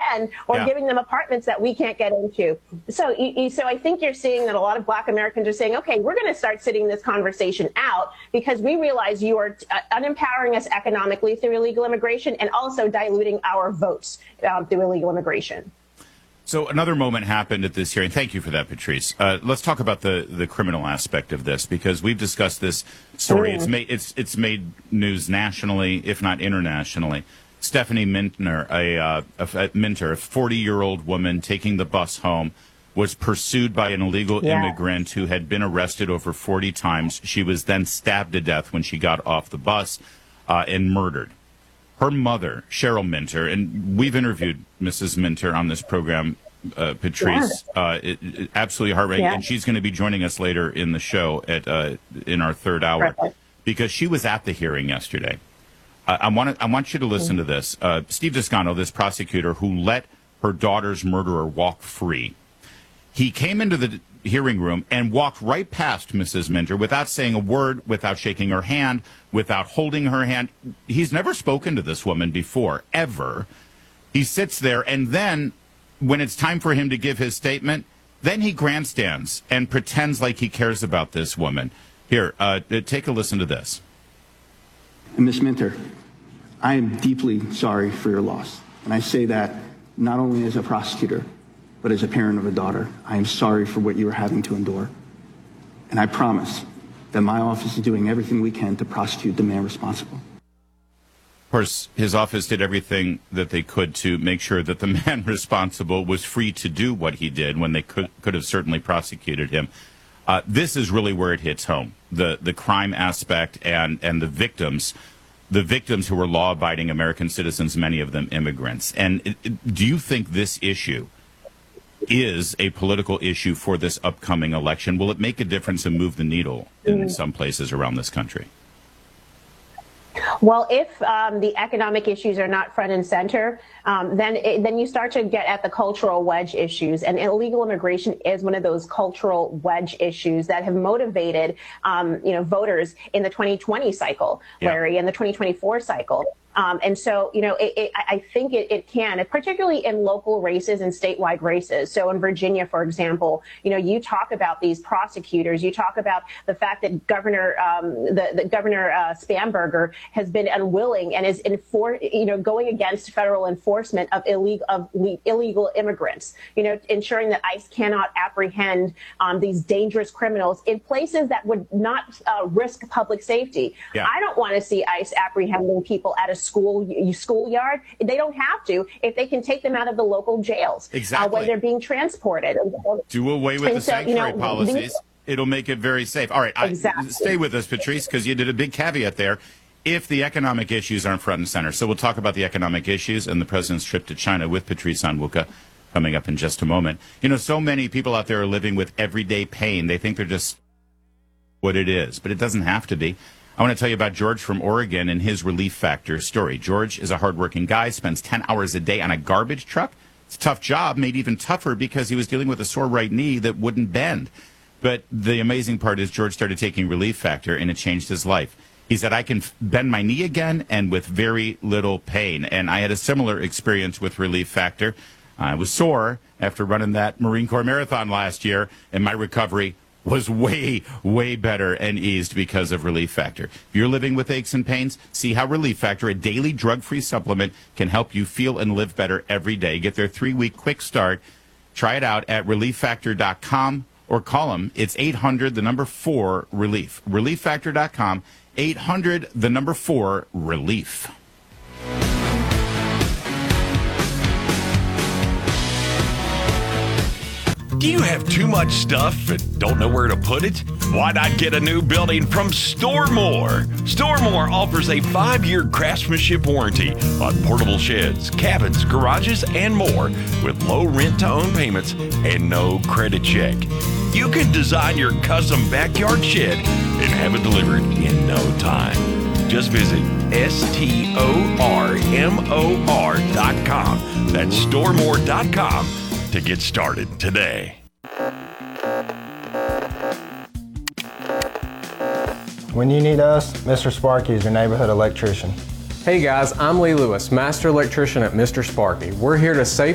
rent or giving them apartments that we can't get into. So, so I think you're seeing that a lot of Black Americans are saying, okay, we're going to start sitting this conversation out because we realize you are unempowering us economically through illegal immigration and also diluting our votes through illegal immigration. So another moment happened at this hearing. Thank you for that, Patrice. Let's talk about the criminal aspect of this, because we've discussed this story. It's made news nationally, if not internationally. Stephanie Minter, a 40-year-old woman taking the bus home, was pursued by an illegal immigrant who had been arrested over 40 times. She was then stabbed to death when she got off the bus and murdered. Her mother, Cheryl Minter, and we've interviewed Mrs. Minter on this program, Patrice, absolutely heart-wrenching, and she's going to be joining us later in the show in our third hour, because she was at the hearing yesterday. I want you to listen to this. Steve Descano, this prosecutor who let her daughter's murderer walk free, he came into the hearing room and walked right past Mrs. Minter without saying a word, without shaking her hand, without holding her hand. He's never spoken to this woman before, ever. He sits there, and then when it's time for him to give his statement, then he grandstands and pretends like he cares about this woman. Here, take a listen to this. Ms. Minter, I am deeply sorry for your loss. And I say that not only as a prosecutor, but as a parent of a daughter. I am sorry for what you are having to endure. And I promise that my office is doing everything we can to prosecute the man responsible. Of course, his office did everything that they could to make sure that the man responsible was free to do what he did when they could have certainly prosecuted him. This is really where it hits home, the crime aspect and the victims who are law-abiding American citizens, many of them immigrants. And do you think this issue is a political issue for this upcoming election? Will it make a difference and move the needle in some places around this country? Well, if the economic issues are not front and center, then you start to get at the cultural wedge issues. And illegal immigration is one of those cultural wedge issues that have motivated, voters in the 2020 cycle, Larry, and the 2024 cycle. And so, I think it can, particularly in local races and statewide races. So in Virginia, for example, you talk about these prosecutors, you talk about the fact that Governor Spanberger has been unwilling and is going against federal enforcement of illegal immigrants, ensuring that ICE cannot apprehend these dangerous criminals in places that would not risk public safety. I don't want to see ICE apprehending people at a schoolyard. They don't have to if they can take them out of the local jails when they're being transported. Do away with the sanctuary policies. It'll make it very safe. All right, stay with us, Patrice, because you did a big caveat there. If the economic issues aren't front and center. So we'll talk about the economic issues and the president's trip to China with Patrice Onwuka coming up in just a moment. So many people out there are living with everyday pain. They think they're just what it is, but it doesn't have to be. I want to tell you about George from Oregon and his Relief Factor story. George is a hardworking guy, spends 10 hours a day on a garbage truck. It's a tough job, made even tougher because he was dealing with a sore right knee that wouldn't bend. But the amazing part is George started taking Relief Factor, and it changed his life. He said, I can bend my knee again and with very little pain. And I had a similar experience with Relief Factor. I was sore after running that Marine Corps Marathon last year, and my recovery was way, way better and eased because of Relief Factor. If you're living with aches and pains, see how Relief Factor, a daily drug-free supplement, can help you feel and live better every day. Get their 3-week quick start. Try it out at ReliefFactor.com or call them. It's 800-4-RELIEF. ReliefFactor.com, 800-4-RELIEF. Do you have too much stuff and don't know where to put it? Why not get a new building from Store More? Store More offers a 5-year craftsmanship warranty on portable sheds, cabins, garages, and more with low rent-to-own payments and no credit check. You can design your custom backyard shed and have it delivered in no time. Just visit STORMOR.com. That's StoreMore.com. to get started today. When you need us, Mr. Sparky is your neighborhood electrician. Hey guys, I'm Lee Lewis, Master Electrician at Mr. Sparky. We're here to safely